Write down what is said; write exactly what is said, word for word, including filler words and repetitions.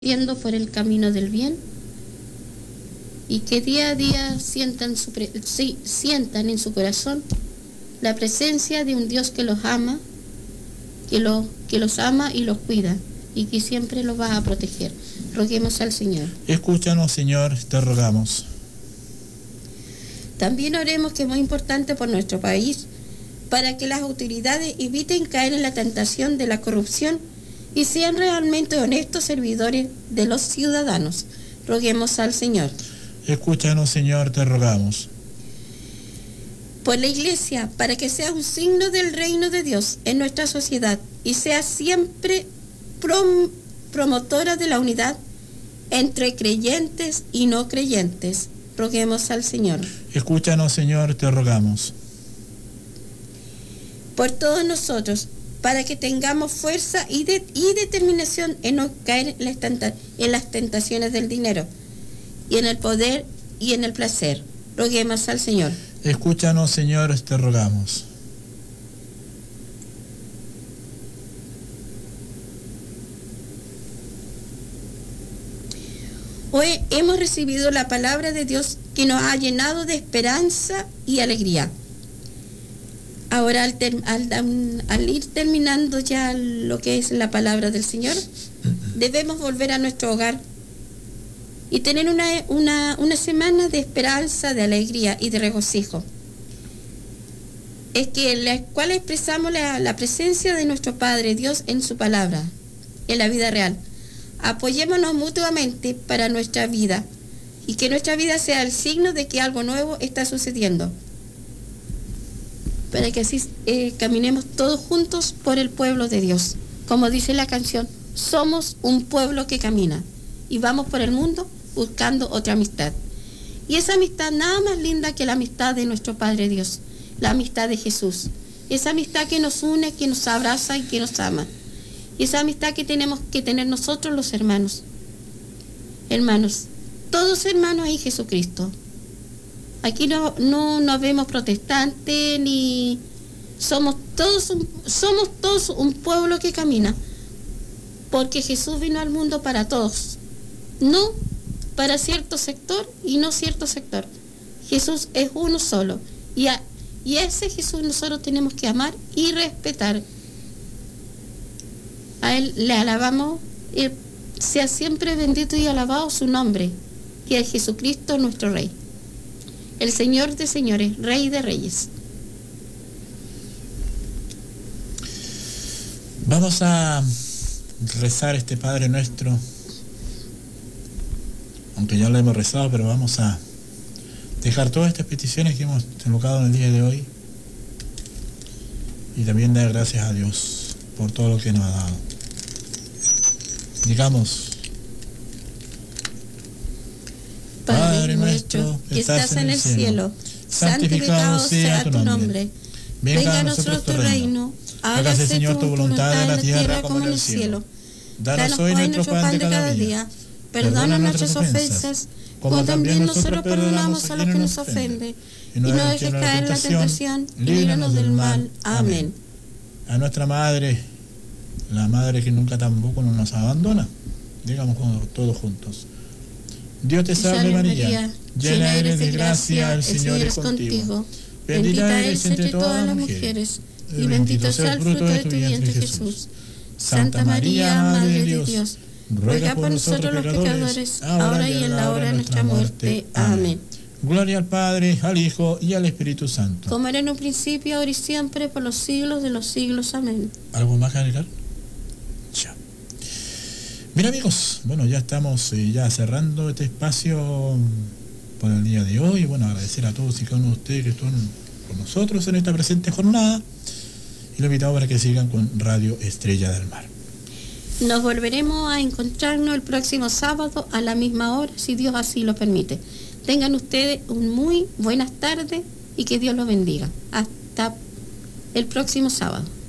yendo por el camino del bien y que día a día sientan, su pre- sí, sientan en su corazón la presencia de un Dios que los ama, que, lo, que los ama y los cuida y que siempre los va a proteger. Roguemos al Señor. Escúchanos, Señor, te rogamos. También oremos, que es muy importante por nuestro país, para que las autoridades eviten caer en la tentación de la corrupción y sean realmente honestos servidores de los ciudadanos. Roguemos al Señor. Escúchanos, Señor, te rogamos. Por la Iglesia, para que sea un signo del reino de Dios en nuestra sociedad y sea siempre prom promotora de la unidad entre creyentes y no creyentes. Roguemos al Señor. Escúchanos, Señor, te rogamos. Por todos nosotros, para que tengamos fuerza y, de, y determinación en no caer en, la tenta, en las tentaciones del dinero, y en el poder y en el placer. Roguemos al Señor. Escúchanos, Señor, te rogamos. Hoy hemos recibido la palabra de Dios que nos ha llenado de esperanza y alegría. Ahora, al, ter, al, al ir terminando ya lo que es la palabra del Señor, debemos volver a nuestro hogar y tener una, una, una semana de esperanza, de alegría y de regocijo. Es que en la cual expresamos la, la presencia de nuestro Padre Dios en su palabra, en la vida real. Apoyémonos mutuamente para nuestra vida y que nuestra vida sea el signo de que algo nuevo está sucediendo, para que así eh, caminemos todos juntos por el pueblo de Dios. Como dice la canción, somos un pueblo que camina y vamos por el mundo buscando otra amistad. Y esa amistad nada más linda que la amistad de nuestro Padre Dios, la amistad de Jesús. Esa amistad que nos une, que nos abraza y que nos ama. Y esa amistad que tenemos que tener nosotros los hermanos. Hermanos, todos hermanos en Jesucristo. Aquí no, no, no vemos protestantes ni somos todos un, somos todos un pueblo que camina, porque Jesús vino al mundo para todos, no para cierto sector y no cierto sector. Jesús es uno solo y a, y a ese Jesús nosotros tenemos que amar y respetar. A él le alabamos, y sea siempre bendito y alabado su nombre, que es Jesucristo nuestro Rey, el Señor de señores, Rey de reyes. Vamos a rezar este Padre Nuestro, aunque ya lo hemos rezado, pero vamos a dejar todas estas peticiones que hemos evocado en el día de hoy y también dar gracias a Dios por todo lo que nos ha dado. Digamos: Padre nuestro que estás en el cielo, santificado sea tu nombre. Venga a nosotros tu reino. Hágase, Señor, tu voluntad en la tierra como en el cielo. Danos hoy nuestro pan de cada día. Perdona nuestras ofensas, como también nosotros perdonamos a los que nos ofenden. Y no dejes caer en la tentación, líbranos del mal. Amén. A nuestra Madre, la Madre que nunca tampoco nos abandona, digamos todos juntos: Dios te salve María, llena eres de gracia, el Señor es contigo. Bendita eres entre todas las mujeres, y bendito sea el fruto de tu vientre Jesús. Santa María, Madre de Dios, ruega por nosotros los pecadores, ahora y en la hora de nuestra muerte. Amén. Gloria al Padre, al Hijo y al Espíritu Santo. Como era en un principio, ahora y siempre, por los siglos de los siglos. Amén. ¿Algo más que agregar? Ya. Mira, amigos, bueno, ya estamos eh, ya cerrando este espacio por el día de hoy. Bueno, agradecer a todos y cada uno de ustedes que están con nosotros en esta presente jornada y lo invitamos para que sigan con Radio Estrella del Mar. Nos volveremos a encontrarnos el próximo sábado a la misma hora, si Dios así lo permite. Tengan ustedes un muy buenas tardes y que Dios los bendiga. Hasta el próximo sábado.